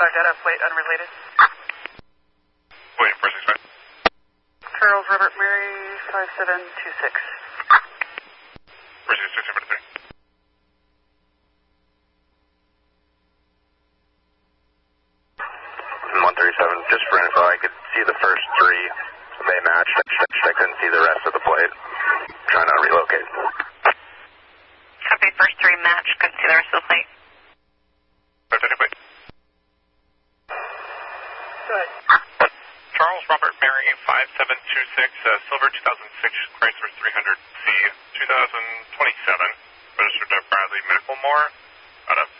data, plate unrelated. Waiting for 6 minutes. Charles Robert Mary 5726. Receive 673. 137, just for info, I could see the first three. They matched. I couldn't see the rest of the plate. Trying to relocate. Copy, first three matched. Couldn't see the rest of the plate. Plate. Go ahead. Charles Robert Mary 5726, Silver 2006 Chrysler 300C, 2027, registered to Bradley Medical Moore, out of